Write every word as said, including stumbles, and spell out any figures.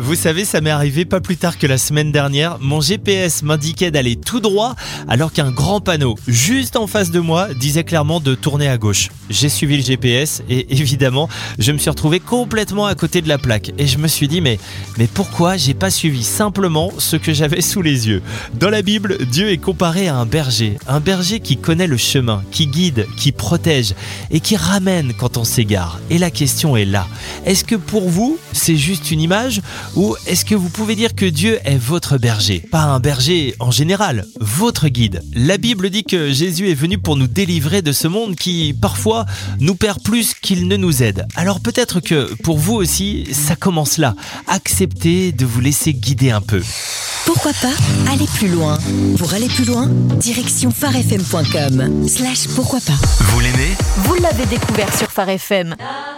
Vous savez, ça m'est arrivé pas plus tard que la semaine dernière. Mon G P S m'indiquait d'aller tout droit alors qu'un grand panneau juste en face de moi disait clairement de tourner à gauche. J'ai suivi le G P S et évidemment, je me suis retrouvé complètement à côté de la plaque et je me suis dit mais, mais pourquoi j'ai pas suivi simplement ce que j'avais sous les yeux? Dans la Bible, Dieu est comparé à un berger, un berger qui connaît le chemin, qui guide, qui protège et qui ramène quand on s'égare. Et la question est là. Est-ce que pour vous, c'est juste une image ou est-ce que vous pouvez dire que Dieu est votre berger? Pas un berger en général, votre guide. La Bible dit que Jésus est venu pour nous délivrer de ce monde qui, parfois, nous perd plus qu'il ne nous aide. Alors peut-être que pour vous aussi, ça commence là. Acceptez de vous laisser guider un peu. Pourquoi pas aller plus loin? Pour aller plus loin, direction pharefm point com slash pourquoi pas. Vous l'aimez? Vous l'avez découvert sur Phare F M.